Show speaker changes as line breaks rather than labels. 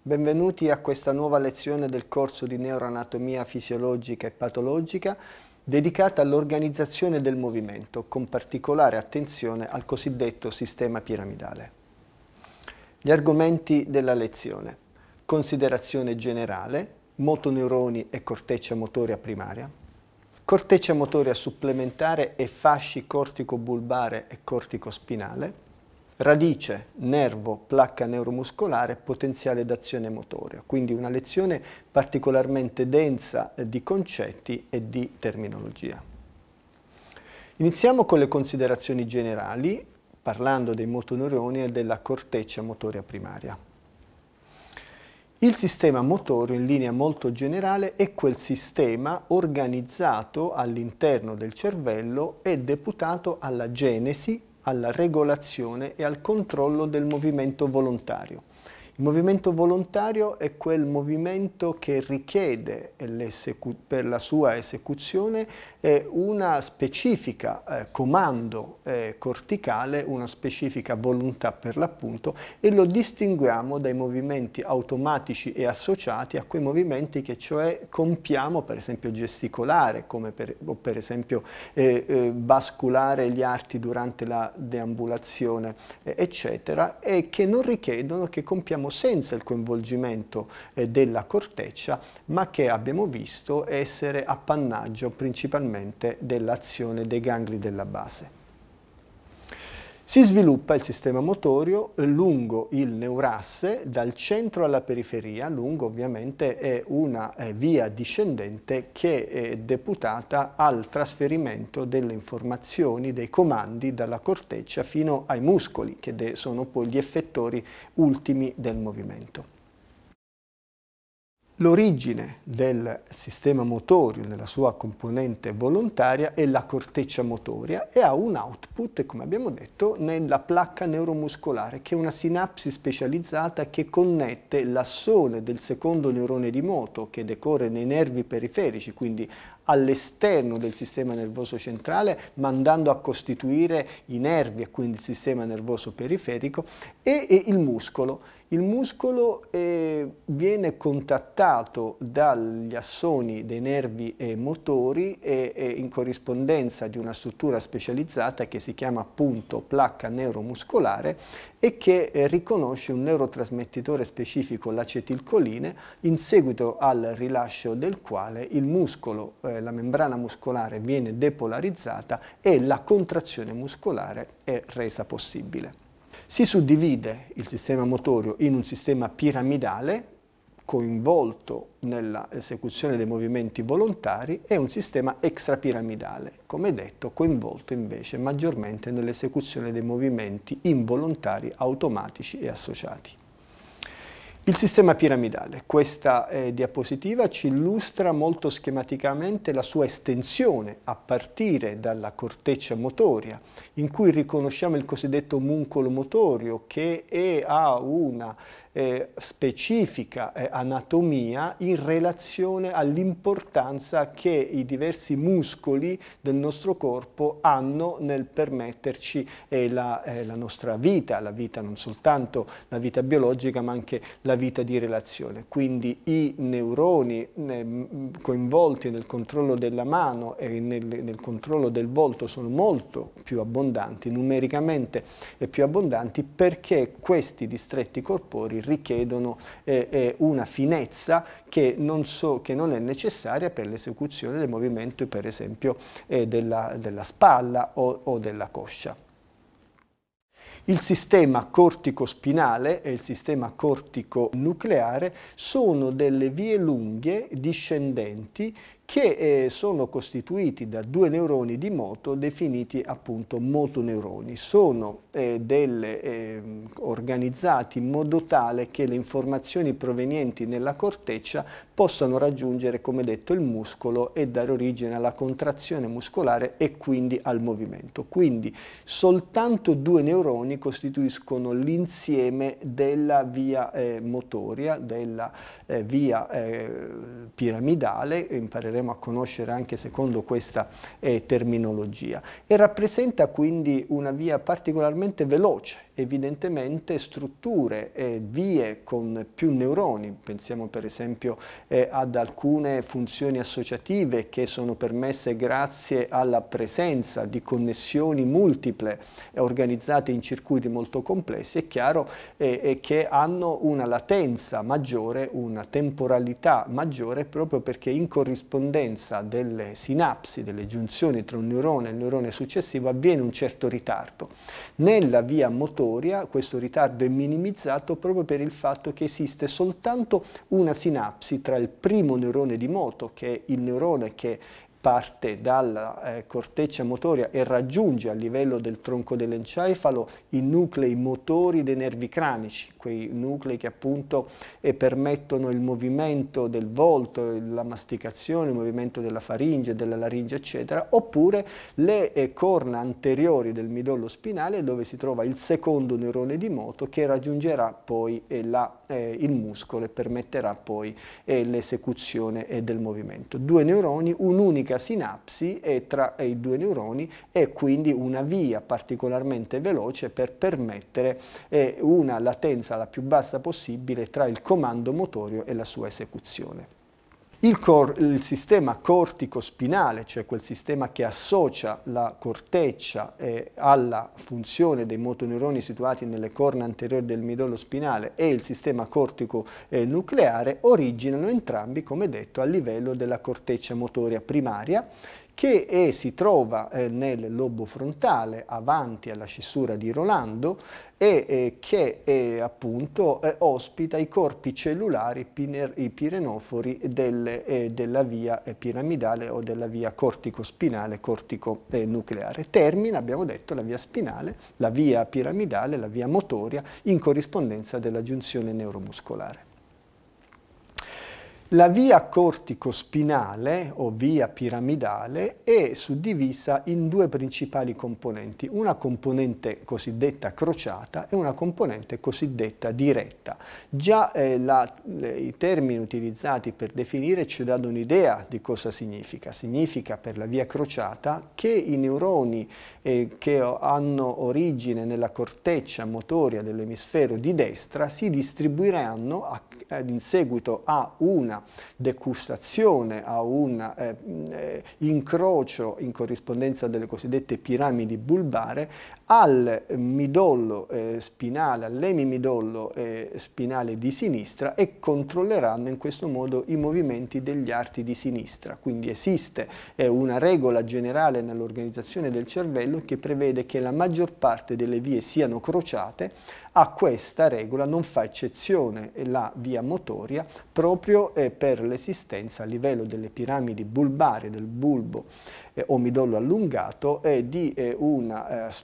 Benvenuti a questa nuova lezione del corso di neuroanatomia fisiologica e patologica dedicata all'organizzazione del movimento, con particolare attenzione al cosiddetto sistema piramidale. Gli argomenti della lezione: considerazione generale, motoneuroni e corteccia motoria primaria, corteccia motoria supplementare e fasci cortico-bulbare e cortico-spinale, radice, nervo, placca neuromuscolare, potenziale d'azione motoria. Quindi una lezione particolarmente densa di concetti e di terminologia. Iniziamo con le considerazioni generali, parlando dei motoneuroni e della corteccia motoria primaria. Il sistema motorio, in linea molto generale, è quel sistema organizzato all'interno del cervello e deputato alla genesi, alla regolazione e al controllo del movimento volontario. Il movimento volontario è quel movimento che richiede per la sua esecuzione una specifica comando corticale, una specifica volontà per l'appunto, e lo distinguiamo dai movimenti automatici e associati a quei movimenti che cioè compiamo, per esempio gesticolare, o per esempio basculare gli arti durante la deambulazione, eccetera, e che non richiedono, che compiamo senza il coinvolgimento della corteccia, ma che abbiamo visto essere appannaggio principalmente dell'azione dei gangli della base. Si sviluppa il sistema motorio lungo il neurasse, dal centro alla periferia. Lungo ovviamente è una via discendente che è deputata al trasferimento delle informazioni, dei comandi dalla corteccia fino ai muscoli, che sono poi gli effettori ultimi del movimento. L'origine del sistema motorio nella sua componente volontaria è la corteccia motoria e ha un output, come abbiamo detto, nella placca neuromuscolare, che è una sinapsi specializzata che connette l'assone del secondo neurone di moto, che decorre nei nervi periferici, quindi all'esterno del sistema nervoso centrale, ma andando a costituire i nervi e quindi il sistema nervoso periferico, e il muscolo. Il muscolo viene contattato dagli assoni dei nervi motori e in corrispondenza di una struttura specializzata che si chiama appunto placca neuromuscolare e che riconosce un neurotrasmettitore specifico, l'acetilcoline, in seguito al rilascio del quale il muscolo, la membrana muscolare viene depolarizzata e la contrazione muscolare è resa possibile. Si suddivide il sistema motorio in un sistema piramidale, coinvolto nella esecuzione dei movimenti volontari, e un sistema extrapiramidale, come detto, coinvolto invece maggiormente nell'esecuzione dei movimenti involontari, automatici e associati. Il sistema piramidale. Questa diapositiva ci illustra molto schematicamente la sua estensione a partire dalla corteccia motoria, in cui riconosciamo il cosiddetto muncolo motorio, che ha una specifica anatomia in relazione all'importanza che i diversi muscoli del nostro corpo hanno nel permetterci la nostra vita, la vita non soltanto la vita biologica ma anche la vita di relazione. Quindi i neuroni coinvolti nel controllo della mano e nel controllo del volto sono molto più abbondanti, numericamente più abbondanti, perché questi distretti corporei richiedono una finezza che non è necessaria per l'esecuzione del movimento, per esempio, della spalla o della coscia. Il sistema cortico-spinale e il sistema cortico-nucleare sono delle vie lunghe discendenti che sono costituiti da due neuroni di moto definiti appunto motoneuroni. Sono organizzati in modo tale che le informazioni provenienti nella corteccia possano raggiungere, come detto, il muscolo e dare origine alla contrazione muscolare e quindi al movimento. Quindi soltanto due neuroni costituiscono l'insieme della via motoria, della via piramidale, impareremo a conoscere anche secondo questa terminologia, e rappresenta quindi una via particolarmente veloce evidentemente strutture e vie con più neuroni. Pensiamo per esempio ad alcune funzioni associative che sono permesse grazie alla presenza di connessioni multiple organizzate in circuiti molto complessi. È chiaro che hanno una latenza maggiore, una temporalità maggiore, proprio perché in corrispondenza delle sinapsi, delle giunzioni tra un neurone e il neurone successivo, avviene un certo ritardo. Nella via motoria questo ritardo è minimizzato proprio per il fatto che esiste soltanto una sinapsi tra il primo neurone di moto, che è il neurone che parte dalla corteccia motoria e raggiunge a livello del tronco dell'encefalo i nuclei motori dei nervi cranici, quei nuclei che appunto permettono il movimento del volto, la masticazione, il movimento della faringe, della laringe, eccetera, oppure le corna anteriori del midollo spinale, dove si trova il secondo neurone di moto che raggiungerà poi il muscolo e permetterà poi l'esecuzione del movimento. Due neuroni, un'unica sinapsi tra i due neuroni e quindi una via particolarmente veloce per permettere una latenza la più bassa possibile tra il comando motorio e la sua esecuzione. Il sistema cortico-spinale, cioè quel sistema che associa la corteccia alla funzione dei motoneuroni situati nelle corna anteriori del midollo spinale, e il sistema cortico-nucleare originano entrambi, come detto, a livello della corteccia motoria primaria, che si trova nel lobo frontale avanti alla scissura di Rolando e che appunto ospita i corpi cellulari, i pirenofori della via piramidale o della via cortico-spinale, cortico-nucleare. Termina, abbiamo detto, la via spinale, la via piramidale, la via motoria in corrispondenza della giunzione neuromuscolare. La via cortico-spinale o via piramidale è suddivisa in due principali componenti, una componente cosiddetta crociata e una componente cosiddetta diretta. Già i termini utilizzati per definire ci danno un'idea di cosa significa. Significa per la via crociata che i neuroni che hanno origine nella corteccia motoria dell'emisfero di destra si distribuiranno in seguito a una decustazione, a un incrocio in corrispondenza delle cosiddette piramidi bulbare al midollo spinale, all'emimidollo spinale di sinistra, e controlleranno in questo modo i movimenti degli arti di sinistra. Quindi esiste una regola generale nell'organizzazione del cervello che prevede che la maggior parte delle vie siano crociate. A questa regola non fa eccezione la via motoria, proprio per l'esistenza a livello delle piramidi bulbare del bulbo o midollo allungato di una